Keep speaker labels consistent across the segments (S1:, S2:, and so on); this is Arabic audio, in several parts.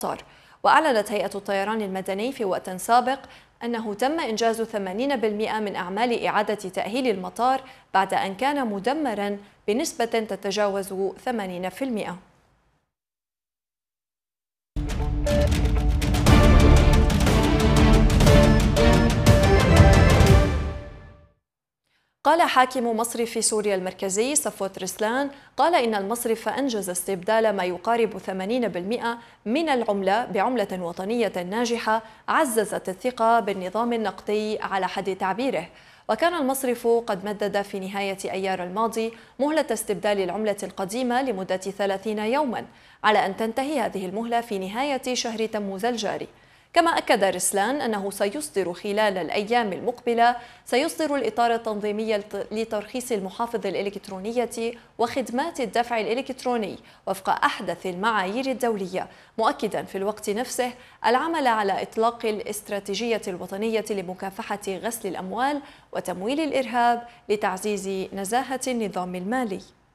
S1: المطار. وأعلنت هيئة الطيران المدني في وقت سابق أنه تم إنجاز 80% من أعمال إعادة تأهيل المطار بعد أن كان مدمراً بنسبة تتجاوز 80%. قال حاكم مصرف سوريا المركزي صفوت رسلان إن المصرف أنجز استبدال ما يقارب 80% من العملة بعملة وطنية ناجحة عززت الثقة بالنظام النقدي على حد تعبيره. وكان المصرف قد مدد في نهاية أيار الماضي مهلة استبدال العملة القديمة لمدة 30 يوما على أن تنتهي هذه المهلة في نهاية شهر تموز الجاري. كما أكد رسلان أنه سيصدر خلال الأيام المقبلة الإطار التنظيمي لترخيص المحافظ الإلكترونية وخدمات الدفع الإلكتروني وفق أحدث المعايير الدولية، مؤكدا في الوقت نفسه العمل على إطلاق الاستراتيجية الوطنية لمكافحة غسل الأموال وتمويل الإرهاب لتعزيز نزاهة النظام المالي.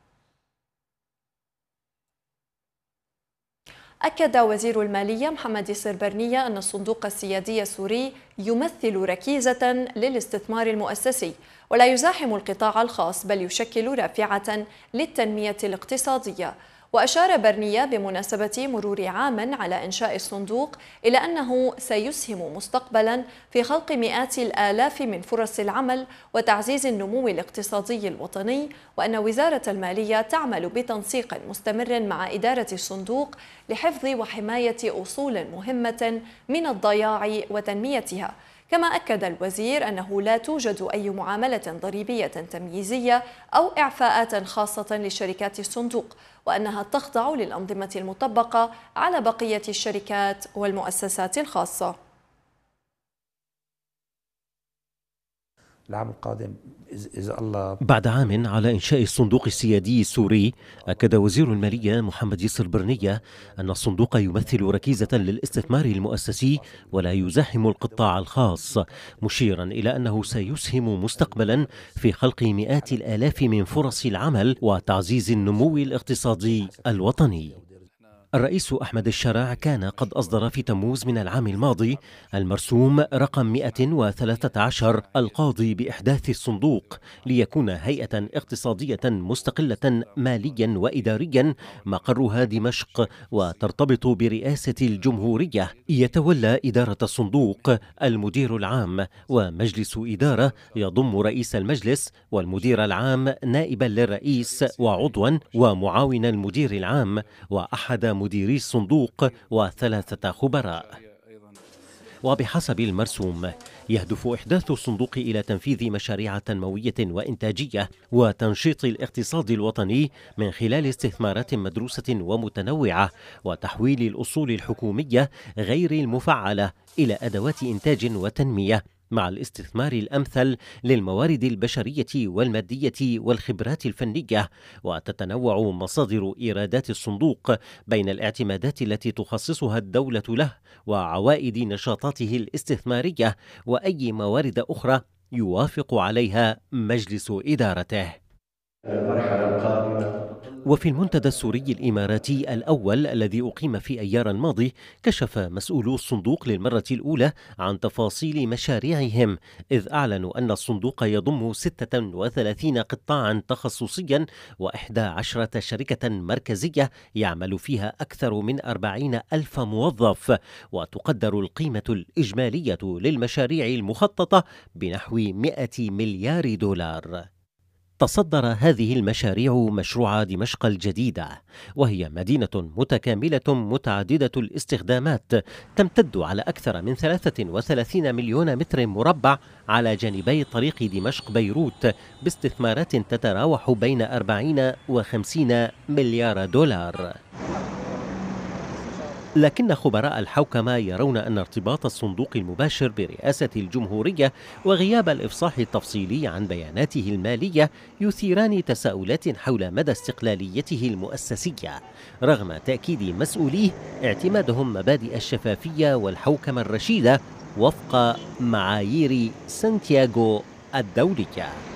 S1: أكد وزير المالية محمد السربرنية أن الصندوق السيادي السوري يمثل ركيزة للاستثمار المؤسسي ولا يزاحم القطاع الخاص، بل يشكل رافعة للتنمية الاقتصادية. وأشار برنية بمناسبة مرور عام على إنشاء الصندوق إلى أنه سيسهم مستقبلا في خلق مئات الآلاف من فرص العمل وتعزيز النمو الاقتصادي الوطني، وأن وزارة المالية تعمل بتنسيق مستمر مع إدارة الصندوق لحفظ وحماية أصول مهمة من الضياع وتنميتها. كما أكد الوزير أنه لا توجد أي معاملة ضريبية تمييزية أو إعفاءات خاصة لشركات الصندوق، وأنها تخضع للأنظمة المطبقة على بقية الشركات والمؤسسات الخاصة.
S2: العام القادم إذا الله.
S3: بعد عام على إنشاء الصندوق السيادي السوري، أكد وزير المالية محمد السربرنية أن الصندوق يمثل ركيزة للاستثمار المؤسسي ولا يزاحم القطاع الخاص، مشيرا إلى أنه سيسهم مستقبلا في خلق مئات الآلاف من فرص العمل وتعزيز النمو الاقتصادي الوطني. الرئيس أحمد الشرع كان قد أصدر في تموز من العام الماضي المرسوم رقم 113 القاضي بإحداث الصندوق ليكون هيئة اقتصادية مستقلة ماليا وإداريا مقرها دمشق وترتبط برئاسة الجمهورية. يتولى إدارة الصندوق المدير العام ومجلس إدارة يضم رئيس المجلس والمدير العام نائبا للرئيس وعضوا ومعاون المدير العام وأحد مديري الصندوق وثلاثة خبراء. وبحسب المرسوم يهدف إحداث الصندوق إلى تنفيذ مشاريع تنموية وإنتاجية وتنشيط الاقتصاد الوطني من خلال استثمارات مدروسة ومتنوعة وتحويل الأصول الحكومية غير المفعلة إلى أدوات إنتاج وتنمية، مع الاستثمار الأمثل للموارد البشرية والمادية والخبرات الفنية. وتتنوع مصادر إيرادات الصندوق بين الاعتمادات التي تخصصها الدولة له وعوائد نشاطاته الاستثمارية وأي موارد أخرى يوافق عليها مجلس إدارته.
S2: المرحلة القادمة.
S3: وفي المنتدى السوري الإماراتي الأول الذي أقيم في أيار الماضي، كشف مسؤولو الصندوق للمرة الأولى عن تفاصيل مشاريعهم، إذ أعلنوا أن الصندوق يضم 36 قطاعا تخصصيا و11 شركة مركزية يعمل فيها أكثر من 40 ألف موظف، وتقدر القيمة الإجمالية للمشاريع المخططة بنحو 100 مليار دولار. تصدر هذه المشاريع مشروع دمشق الجديدة، وهي مدينة متكاملة متعددة الاستخدامات تمتد على أكثر من 33 مليون متر مربع على جانبي طريق دمشق بيروت، باستثمارات تتراوح بين 40 و50 مليار دولار. لكن خبراء الحوكمة يرون أن ارتباط الصندوق المباشر برئاسة الجمهورية وغياب الإفصاح التفصيلي عن بياناته المالية يثيران تساؤلات حول مدى استقلاليته المؤسسية، رغم تأكيد مسؤوليه اعتمادهم مبادئ الشفافية والحوكمة الرشيدة وفق معايير سانتياغو الدولية.